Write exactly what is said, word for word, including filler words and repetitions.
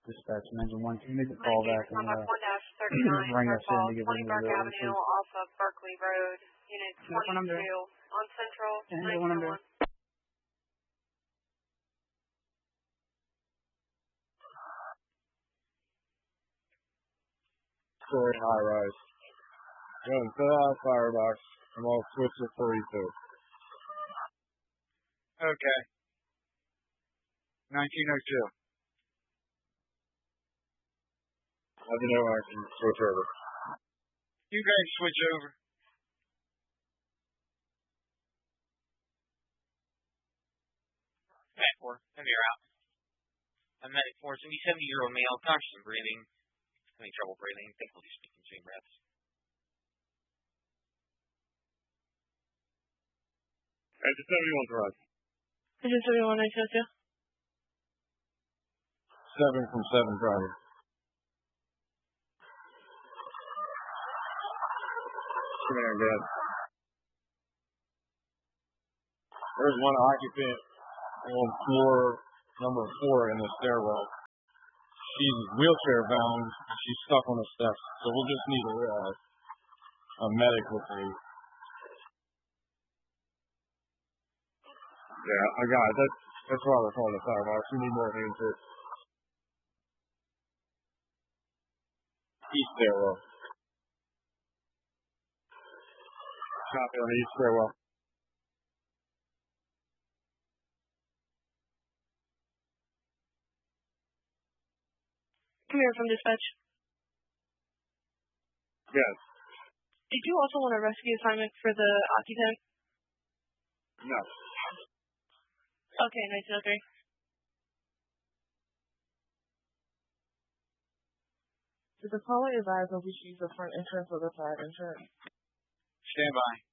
Dispatch engine one. Can you make a call back and uh, bring us in to get twenty Park Avenue off of Berkeley Road, Unit twenty-two on Central. Yeah, one under. Story high rise. Going fill out firebox. I'm all switch to forty-two. Okay. nineteen oh two. Let me know when I can switch over. You guys switch over. Medic four, and you're out. I'm Medic four, seventy-seven-year-old male, conscious of breathing, having trouble breathing, difficulty speaking between breaths. Engine seventy-one drive. Engine seventy-one, nice to you. Seven from seven driving. Come here, Dad. There's one occupant on floor number four in the stairwell. She's wheelchair bound. She's stuck on the steps, so we'll just need a, uh, a medic with a. Yeah, I got it. That's, that's why we're calling the firebox. We need more hands here. East stairwell. Copy on the east stairwell. Come here from dispatch. Yes. Did you also want a rescue assignment for the occupant? No. Okay, nice to know, three. Did the caller advise that we should use the front entrance or the side entrance? Stand by.